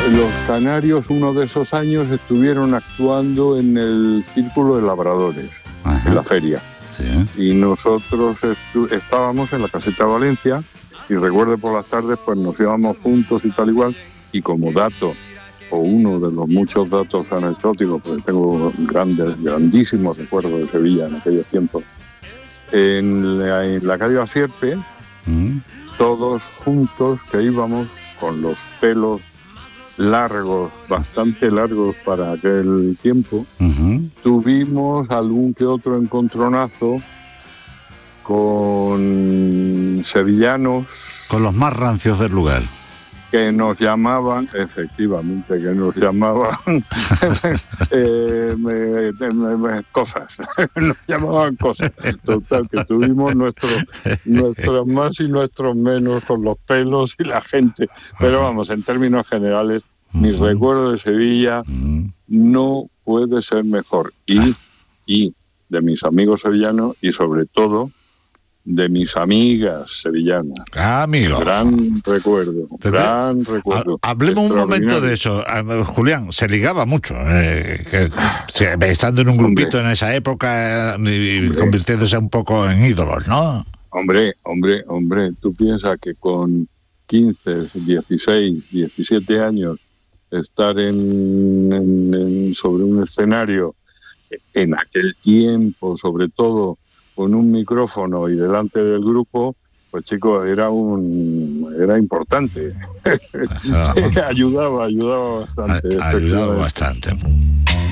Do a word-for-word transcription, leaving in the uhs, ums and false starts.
los canarios uno de esos años estuvieron actuando en el Círculo de Labradores, ajá, en la feria. Sí. Y nosotros estu- estábamos en la Caseta de Valencia y recuerdo por las tardes pues nos íbamos juntos y tal igual, y como dato, o uno de los muchos datos anecdóticos, porque tengo grandes, grandísimos recuerdos de Sevilla en aquellos tiempos, en la, en la calle Asierpe, mm. todos juntos que íbamos con los pelos largos, bastante largos para aquel tiempo, uh-huh. tuvimos algún que otro encontronazo con sevillanos. Con los más rancios del lugar. Que nos llamaban, efectivamente, que nos llamaban eh, me, me, me, cosas, nos llamaban cosas. Total, que tuvimos nuestros nuestros más y nuestros menos con los pelos y la gente. Pero vamos, en términos generales, uh-huh. mi recuerdo de Sevilla uh-huh. no puede ser mejor. Y, y de mis amigos sevillanos y sobre todo de mis amigas sevillanas. Ah, amigo. Gran recuerdo, Te gran te... recuerdo. Hablemos un momento de eso. Julián, se ligaba mucho, eh, que, que, estando en un grupito hombre. En esa época y hombre. Convirtiéndose un poco en ídolos, ¿no? Hombre, hombre, hombre, tú piensas que con quince, dieciséis, diecisiete años estar en, en, en sobre un escenario, en aquel tiempo, sobre todo, con un micrófono y delante del grupo, pues chicos, era un era importante. ayudaba, ayudaba bastante. Ayudaba bastante.